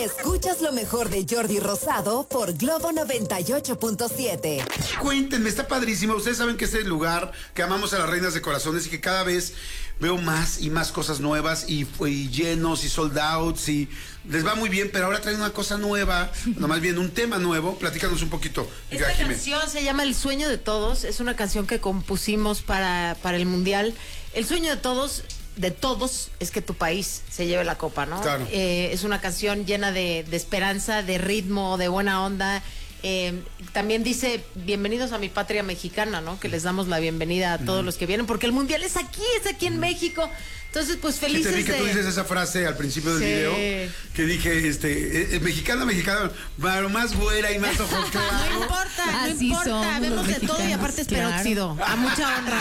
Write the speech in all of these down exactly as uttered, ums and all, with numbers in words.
Escuchas lo mejor de Jordi Rosado por Globo noventa y ocho punto siete. Cuéntenme, está padrísimo. Ustedes saben que este es el lugar que amamos a las reinas de corazones y que cada vez veo más y más cosas nuevas y, y llenos y sold outs y les va muy bien, pero ahora traen una cosa nueva, no, más bien un tema nuevo. Platícanos un poquito. Esta Jimé. canción se llama El Sueño de Todos, es una canción que compusimos para, para el Mundial. El sueño de todos, de todos, es que tu país se lleve la copa, ¿no? Claro. Eh, es una canción llena de, de esperanza, de ritmo, de buena onda. Eh, también dice, bienvenidos a mi patria mexicana, ¿no? Que les damos la bienvenida a todos uh-huh. los que vienen, porque el Mundial es aquí, es aquí en uh-huh. México. Entonces, pues felices sí, te vi que de... tú dices esa frase al principio del sí. video, que dije, este, eh, mexicana, mexicana, pero más güera y más ojos claros. No importa, no Así importa, vemos de todo y aparte es claro. peróxido, a mucha honra.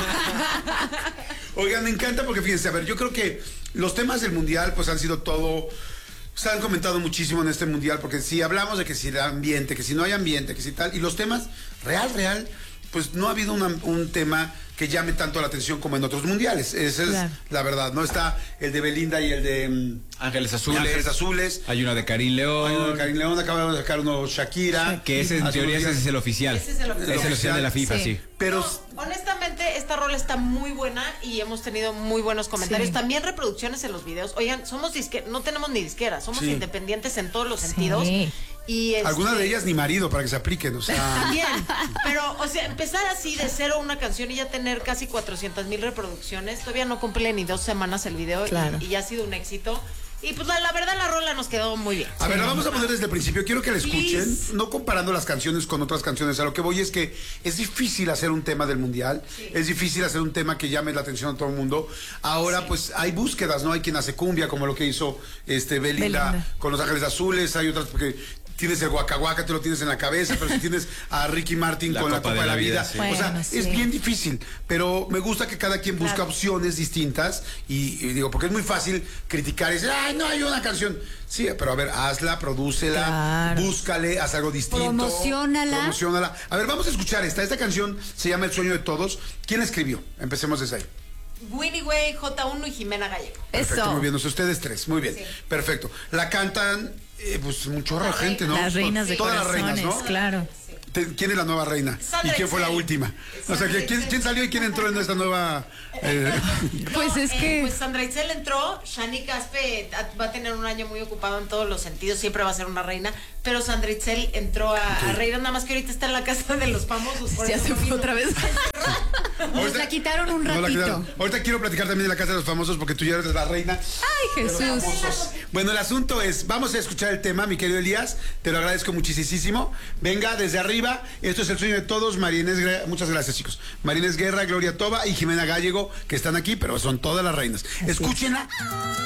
Oigan, me encanta porque fíjense, a ver, yo creo que los temas del Mundial pues han sido todo... Se han comentado muchísimo en este Mundial, porque si hablamos de que si el ambiente, que si no hay ambiente, que si tal, y los temas, real, real, pues no ha habido una, un tema que llame tanto la atención como en otros mundiales. Esa es claro. la verdad, ¿no? Está el de Belinda y el de um, Ángeles Azules. Ángeles Azules. Hay uno de Karim León. Hay uno de Karim León, acaba de sacar uno Shakira. Que ese en teoría ese es el oficial. Ese es el oficial. Es el oficial de la FIFA, sí. sí. Pero no, honestamente, esta rola está muy buena y hemos tenido muy buenos comentarios. Sí. También reproducciones en los videos. Oigan, somos disque, no tenemos ni disquera, somos sí. independientes en todos los sí. sentidos. Y este... algunas de ellas ni marido para que se apliquen, o sea. También, pero, o sea, empezar así de cero una canción y ya tener casi cuatrocientas mil reproducciones, todavía no cumple ni dos semanas el video claro. y, y ya ha sido un éxito. Y pues la, la verdad la rola nos quedó muy bien. A sí. ver, la vamos a poner desde el principio. Quiero que la escuchen, Please. no comparando las canciones con otras canciones. A lo que voy es que es difícil hacer un tema del Mundial. Sí. Es difícil hacer un tema que llame la atención a todo el mundo. Ahora, sí. pues hay búsquedas, ¿no? Hay quien hace cumbia, como lo que hizo este Belinda, Belinda. con Los Ángeles Azules. Hay otras porque tienes el guacahuaca, te lo tienes en la cabeza, pero si tienes a Ricky Martin la con la Copa de, de la Vida, vida sí. bueno, o sea, sí. es bien difícil, pero me gusta que cada quien busca claro. opciones distintas y, y digo, porque es muy fácil criticar y decir, ay, no hay una canción. Sí, pero a ver, hazla, prodúcela, claro. búscale, haz algo distinto. Promociónala. Promociónala. A ver, vamos a escuchar esta. Esta canción se llama El Sueño de Todos. ¿Quién la escribió? Empecemos desde ahí. Winnie Way, J uno y Jimena Gallego. Perfecto, Eso. muy bien, ustedes tres, muy bien, sí. perfecto. La cantan, eh, pues, un chorro de gente, ¿no? Las reinas de Todas corazones, las reinas, ¿no? claro. ¿Quién es la nueva reina? Sandra ¿Y quién fue la última? O sea, ¿quién, ¿quién salió y quién entró en esta nueva...? Eh... No, pues es que... Eh, pues Sandra Itzel entró, Shani Caspe va a tener un año muy ocupado en todos los sentidos, siempre va a ser una reina, pero Sandra Itzel entró a, okay. a reina, nada más que ahorita está en la casa de los famosos. Por ya se fue otra vez. Nos la quitaron un ratito. No la quitaron. Ahorita quiero platicar también de la casa de los famosos porque tú ya eres la reina. Ay, Jesús. Bueno, el asunto es, vamos a escuchar el tema, mi querido Elías, te lo agradezco muchísimo. Venga, desde arriba, esto es El Sueño de Todos, María Inés Guerra, muchas gracias chicos. María Inés Guerra, Gloria Toba y Jimena Gallego, que están aquí, pero son todas las reinas. Así Escúchenla. Es.